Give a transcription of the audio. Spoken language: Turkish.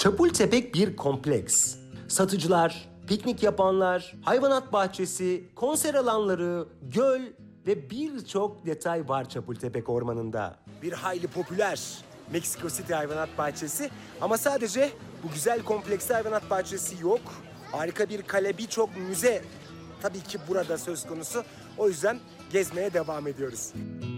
Çapultepek bir kompleks. Satıcılar, piknik yapanlar, hayvanat bahçesi, konser alanları, göl ve birçok detay var Çapultepek Ormanı'nda. Bir hayli popüler Mexico City Hayvanat Bahçesi ama sadece bu güzel komplekste hayvanat bahçesi yok. Harika bir kale, birçok müze tabii ki burada söz konusu. O yüzden gezmeye devam ediyoruz.